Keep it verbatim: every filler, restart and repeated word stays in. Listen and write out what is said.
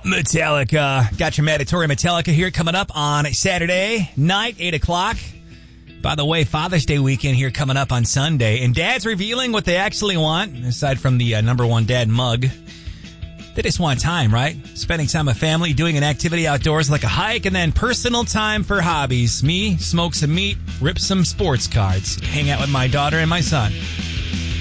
Metallica. Got your mandatory Metallica here coming up on Saturday night, eight o'clock. By the way, Father's Day weekend here coming up on Sunday. And dads revealing what they actually want, aside from the uh, number one dad mug. They just want time, right? Spending time with family, doing an activity outdoors like a hike, and then personal time for hobbies. Me, smoke some meat, rip some sports cards, hang out with my daughter and my son.